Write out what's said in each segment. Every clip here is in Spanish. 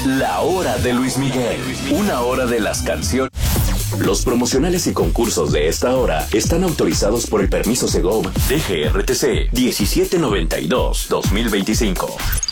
La Hora de Luis Miguel. Una hora de las canciones. Los promocionales y concursos de esta hora están autorizados por el permiso Segov DGRTC 1792-2025.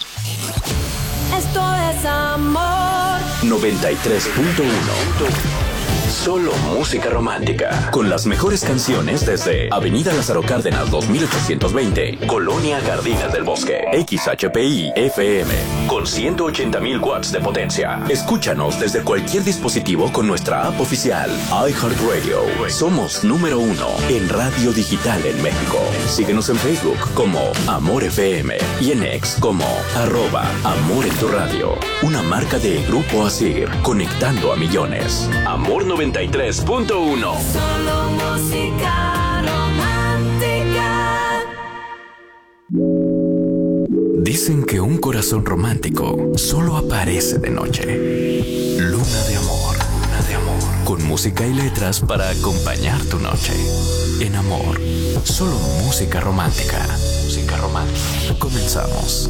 Esto es amor. 93.1. Solo música romántica. Con las mejores canciones desde Avenida Lázaro Cárdenas 2820, Colonia Jardines del Bosque. XHPI FM con 180,000 watts de potencia. Escúchanos desde cualquier dispositivo con nuestra app oficial iHeartRadio. Somos número 1 en radio digital en México. Síguenos en Facebook como Amor FM y en X como @Amor en tu radio. Una marca de Grupo Asir, conectando a millones. Amor 93.1. Solo música romántica. Dicen que un corazón romántico solo aparece de noche. Luna de amor, con música y letras para acompañar tu noche. En Amor, solo música romántica. Comenzamos.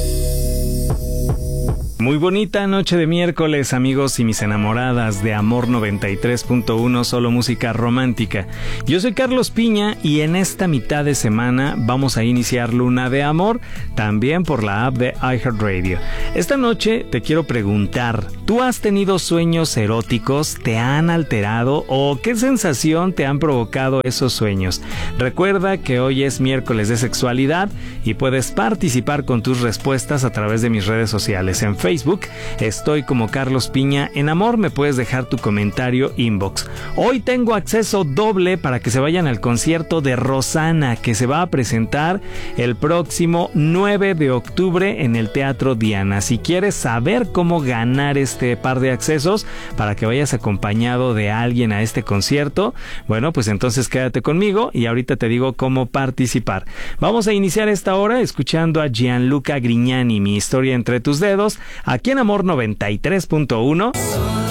Muy bonita noche de miércoles, amigos y mis enamoradas de Amor 93.1, solo música romántica. Yo soy Carlos Piña y en esta mitad de semana vamos a iniciar Luna de Amor, también por la app de iHeartRadio. Esta noche te quiero preguntar, ¿tú has tenido sueños eróticos? ¿Te han alterado? ¿O qué sensación te han provocado esos sueños? Recuerda que hoy es miércoles de sexualidad y puedes participar con tus respuestas a través de mis redes sociales. En Facebook estoy como Carlos Piña. En Amor me puedes dejar tu comentario inbox. Hoy tengo acceso doble para que se vayan al concierto de Rosana, que se va a presentar el próximo 9 de octubre en el Teatro Diana. Si quieres saber cómo ganar este par de accesos para que vayas acompañado de alguien a este concierto, bueno, pues entonces quédate conmigo y ahorita te digo cómo participar. Vamos a iniciar esta hora escuchando a Gianluca Grignani, Mi historia entre tus dedos, aquí en Amor 93.1.